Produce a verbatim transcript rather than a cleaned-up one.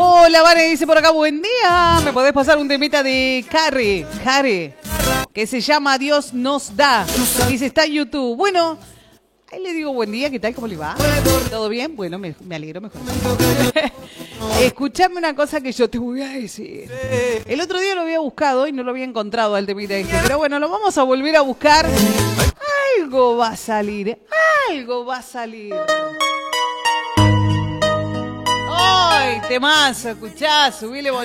Hola, Vane, dice por acá, buen día. ¿Me podés pasar un temita de Carrie? Carrie, que se llama Dios nos da. Dice, está en YouTube. Bueno, ahí le digo buen día, ¿qué tal? ¿Cómo le va? ¿Todo bien? Bueno, me, me alegro mejor. Escuchame una cosa que yo te voy a decir. El otro día lo había buscado y no lo había encontrado al temita este. Pero bueno, lo vamos a volver a buscar. Algo va a salir. Algo va a salir. ¡Ay, temazo! Escuchá, subile volumen.